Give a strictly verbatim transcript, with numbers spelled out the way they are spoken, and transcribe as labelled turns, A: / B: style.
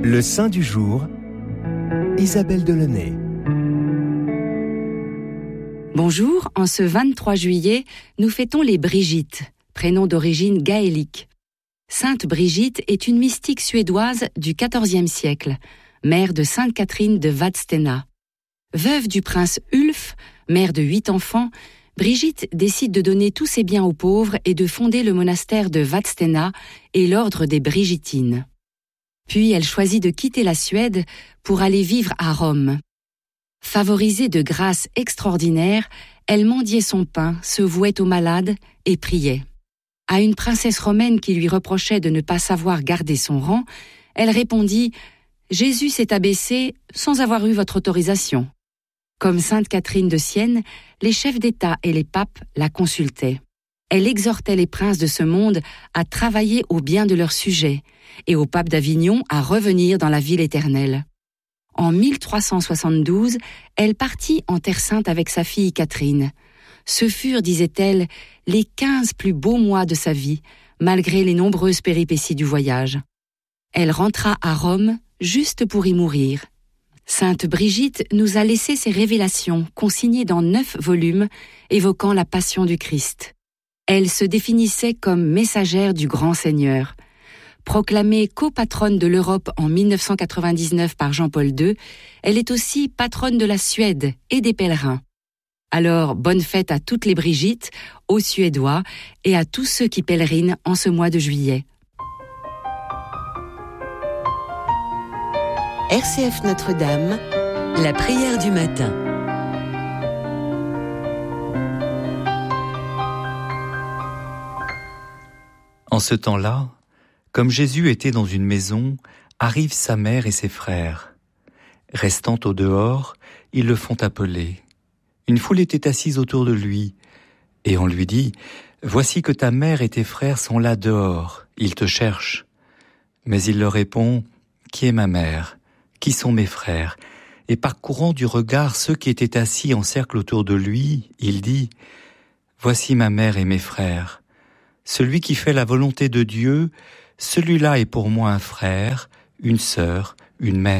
A: Le saint du jour, Isabelle Delaunay.
B: Bonjour, en ce vingt-trois juillet, nous fêtons les Brigitte, prénom d'origine gaélique. Sainte Brigitte est une mystique suédoise du quatorzième siècle, mère de Sainte Catherine de Vadstena. Veuve du prince Ulf, mère de huit enfants, Brigitte décide de donner tous ses biens aux pauvres et de fonder le monastère de Vadstena et l'ordre des Brigittines. Puis elle choisit de quitter la Suède pour aller vivre à Rome. Favorisée de grâces extraordinaires, elle mendiait son pain, se vouait aux malades et priait. À une princesse romaine qui lui reprochait de ne pas savoir garder son rang, elle répondit « Jésus s'est abaissé sans avoir eu votre autorisation ». Comme Sainte Catherine de Sienne, les chefs d'État et les papes la consultaient. Elle exhortait les princes de ce monde à travailler au bien de leurs sujets et au pape d'Avignon à revenir dans la ville éternelle. En mille trois cent soixante-douze, elle partit en Terre Sainte avec sa fille Catherine. Ce furent, disait-elle, les quinze plus beaux mois de sa vie, malgré les nombreuses péripéties du voyage. Elle rentra à Rome juste pour y mourir. Sainte Brigitte nous a laissé ses révélations consignées dans neuf volumes évoquant la passion du Christ. Elle se définissait comme messagère du grand Seigneur. Proclamée copatronne de l'Europe en mille neuf cent quatre-vingt-dix-neuf par Jean-Paul deux, elle est aussi patronne de la Suède et des pèlerins. Alors, bonne fête à toutes les Brigitte, aux Suédois et à tous ceux qui pèlerinent en ce mois de juillet.
C: R C F Notre-Dame, la prière du matin.
D: En ce temps-là, comme Jésus était dans une maison, arrivent sa mère et ses frères. Restant au dehors, ils le font appeler. Une foule était assise autour de lui, et on lui dit « Voici que ta mère et tes frères sont là dehors, ils te cherchent. » Mais il leur répond « Qui est ma mère ? Qui sont mes frères ?» Et parcourant du regard ceux qui étaient assis en cercle autour de lui, il dit « Voici ma mère et mes frères. Celui qui fait la volonté de Dieu, celui-là est pour moi un frère, une sœur, une mère. »